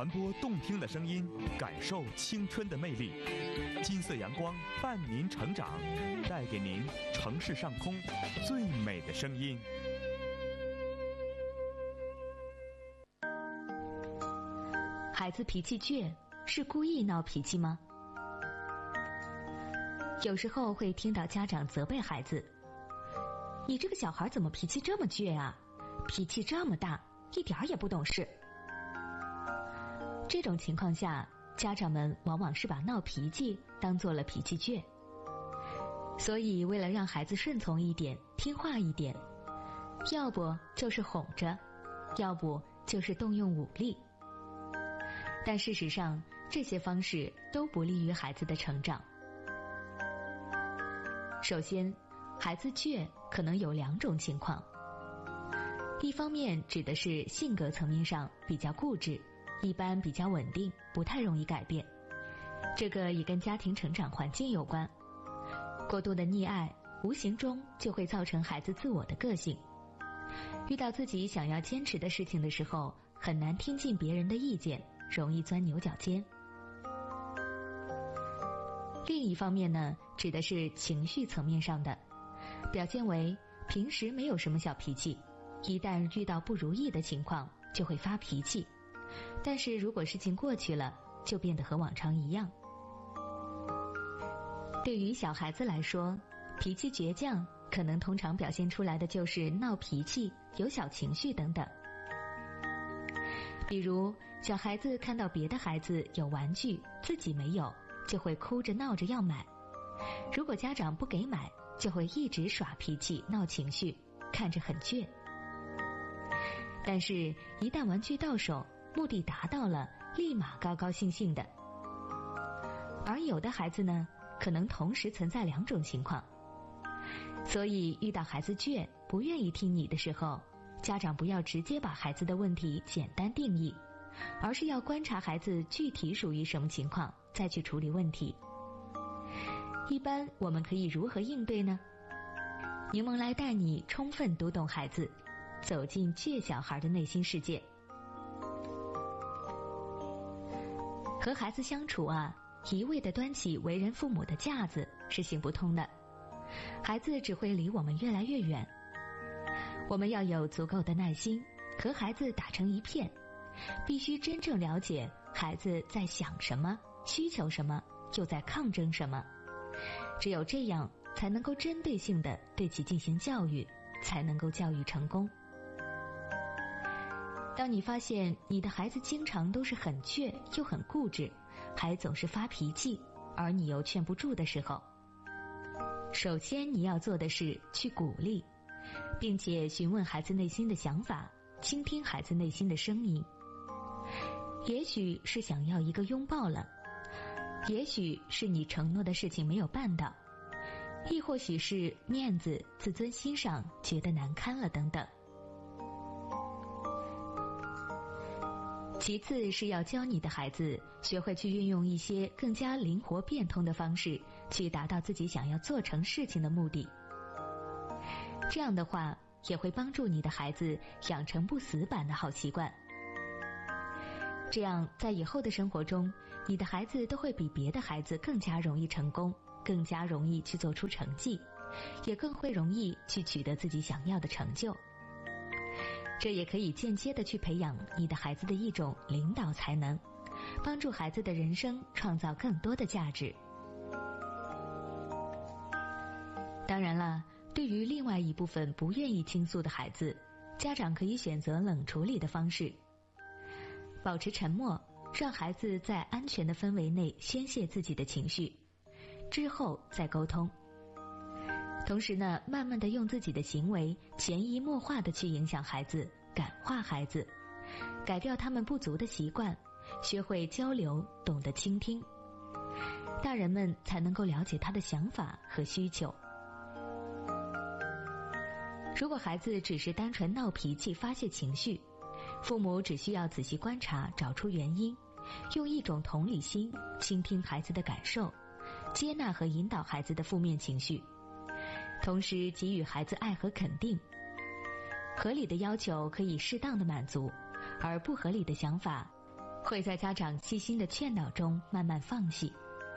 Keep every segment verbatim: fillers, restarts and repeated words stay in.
传播动听的声音，感受青春的魅力。金色阳光伴您成长，带给您城市上空最美的声音。 孩子脾气倔，是故意闹脾气吗？有时候会听到家长责备孩子：“你这个小孩怎么脾气这么倔啊？脾气这么大，一点儿也不懂事。”这种情况下，家长们往往是把闹脾气当做了脾气倔。所以为了让孩子顺从一点，听话一点，要不就是哄着，要不就是动用武力。但事实上，这些方式都不利于孩子的成长。首先，孩子倔可能有两种情况。一方面指的是性格层面上比较固执，一般比较稳定，不太容易改变。这个也跟家庭成长环境有关。过度的溺爱，无形中就会造成孩子自我的个性。遇到自己想要坚持的事情的时候，很难听进别人的意见，容易钻牛角尖。另一方面呢，指的是情绪层面上的，表现为平时没有什么小脾气，一旦遇到不如意的情况就会发脾气，但是如果事情过去了，就变得和往常一样。对于小孩子来说，脾气倔强可能通常表现出来的就是闹脾气、有小情绪等等。比如小孩子看到别的孩子有玩具，自己没有，就会哭着闹着要买。如果家长不给买，就会一直耍脾气、闹情绪，看着很倔。但是一旦玩具到手，目的达到了，立马高高兴兴的。而有的孩子呢，可能同时存在两种情况。所以遇到孩子倔，不愿意听你的时候，家长不要直接把孩子的问题简单定义，而是要观察孩子具体属于什么情况，再去处理问题。一般我们可以如何应对呢？柠檬来带你充分读懂孩子，走进倔小孩的内心世界。和孩子相处啊，一味地端起为人父母的架子是行不通的，孩子只会离我们越来越远。我们要有足够的耐心，和孩子打成一片，必须真正了解孩子在想什么，需求什么，又在抗争什么。只有这样，才能够针对性地对其进行教育，才能够教育成功。当你发现你的孩子经常都是很倔又很固执，还总是发脾气，而你又劝不住的时候，首先你要做的是去鼓励，并且询问孩子内心的想法，倾听孩子内心的声音。也许是想要一个拥抱了，也许是你承诺的事情没有办到，亦或许是面子、自尊心上觉得难堪了等等。其次是要教你的孩子学会去运用一些更加灵活变通的方式，去达到自己想要做成事情的目的。这样的话，也会帮助你的孩子养成不死板的好习惯。这样在以后的生活中，你的孩子都会比别的孩子更加容易成功，更加容易去做出成绩，也更会容易去取得自己想要的成就。这也可以间接地去培养你的孩子的一种领导才能，帮助孩子的人生创造更多的价值。当然了，对于另外一部分不愿意倾诉的孩子，家长可以选择冷处理的方式，保持沉默，让孩子在安全的氛围内宣泄自己的情绪，之后再沟通。同时呢，慢慢地用自己的行为潜移默化地去影响孩子，感化孩子，改掉他们不足的习惯，学会交流，懂得倾听，大人们才能够了解他的想法和需求。如果孩子只是单纯闹脾气发泄情绪，父母只需要仔细观察，找出原因，用一种同理心倾听孩子的感受，接纳和引导孩子的负面情绪，同时给予孩子爱和肯定。合理的要求可以适当的满足，而不合理的想法会在家长细心的劝导中慢慢放弃。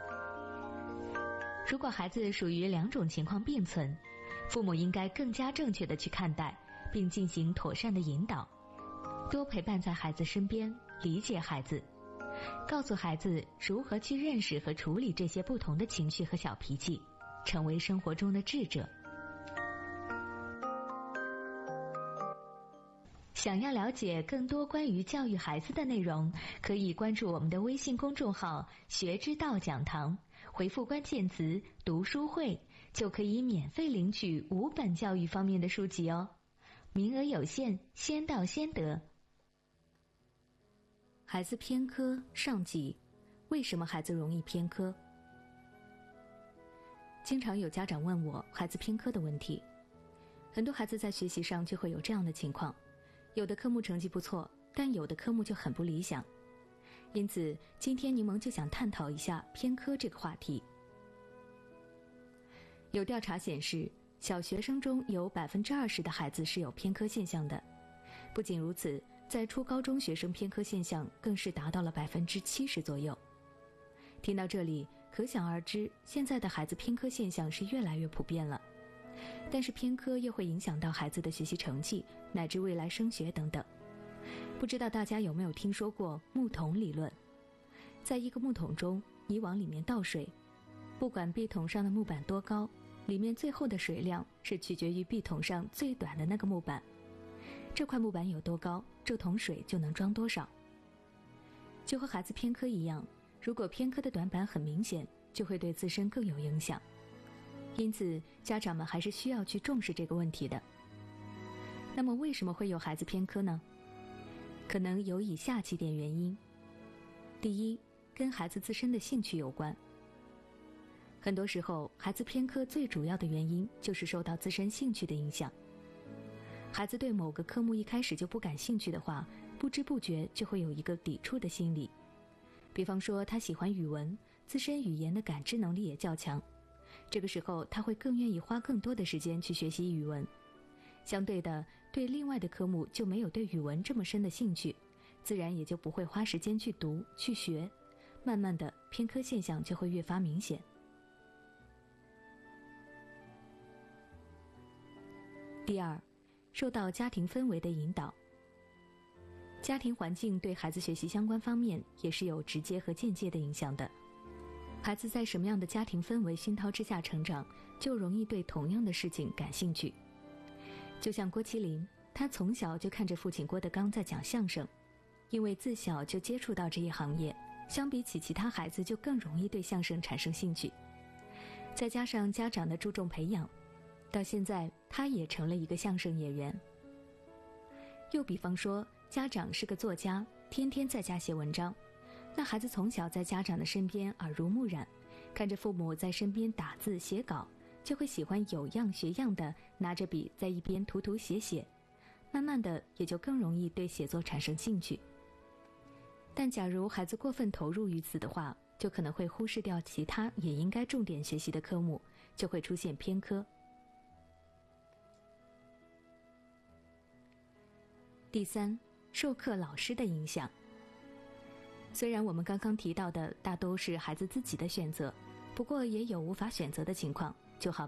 如果孩子属于两种情况并存，父母应该更加正确的去看待，并进行妥善的引导，多陪伴在孩子身边，理解孩子，告诉孩子如何去认识和处理这些不同的情绪和小脾气，成为生活中的智者。想要了解更多关于教育孩子的内容，可以关注我们的微信公众号学之道讲堂，回复关键词读书会，就可以免费领取五本教育方面的书籍哦，名额有限，先到先得。孩子偏科上集，为什么孩子容易偏科？经常有家长问我孩子偏科的问题，很多孩子在学习上就会有这样的情况，有的科目成绩不错，但有的科目就很不理想。因此今天柠檬就想探讨一下偏科这个话题。有调查显示，小学生中有 百分之二十 的孩子是有偏科现象的。不仅如此，在初高中学生偏科现象更是达到了 百分之七十 左右。听到这里，可想而知，现在的孩子偏科现象是越来越普遍了。但是偏科又会影响到孩子的学习成绩，乃至未来升学等等。不知道大家有没有听说过木桶理论？在一个木桶中，你往里面倒水，不管壁桶上的木板多高，里面最后的水量是取决于壁桶上最短的那个木板。这块木板有多高，这桶水就能装多少。就和孩子偏科一样，如果偏科的短板很明显，就会对自身更有影响。因此家长们还是需要去重视这个问题的。那么为什么会有孩子偏科呢？可能有以下几点原因。第一，跟孩子自身的兴趣有关。很多时候孩子偏科最主要的原因就是受到自身兴趣的影响。孩子对某个科目一开始就不感兴趣的话，不知不觉就会有一个抵触的心理。比方说他喜欢语文，自身语言的感知能力也较强，这个时候他会更愿意花更多的时间去学习语文。相对的，对另外的科目就没有对语文这么深的兴趣，自然也就不会花时间去读去学，慢慢的偏科现象就会越发明显。第二，受到家庭氛围的引导。家庭环境对孩子学习相关方面也是有直接和间接的影响的。孩子在什么样的家庭氛围熏陶之下成长，就容易对同样的事情感兴趣。就像郭麒麟，他从小就看着父亲郭德纲在讲相声，因为自小就接触到这一行业，相比起其他孩子就更容易对相声产生兴趣。再加上家长的注重培养，到现在他也成了一个相声演员。又比方说，家长是个作家，天天在家写文章，那孩子从小在家长的身边耳濡目染，看着父母在身边打字写稿，就会喜欢有样学样的拿着笔在一边涂涂写写，慢慢的也就更容易对写作产生兴趣。但假如孩子过分投入于此的话，就可能会忽视掉其他也应该重点学习的科目，就会出现偏科。第三，授课老师的影响。虽然我们刚刚提到的大都是孩子自己的选择，不过也有无法选择的情况，就好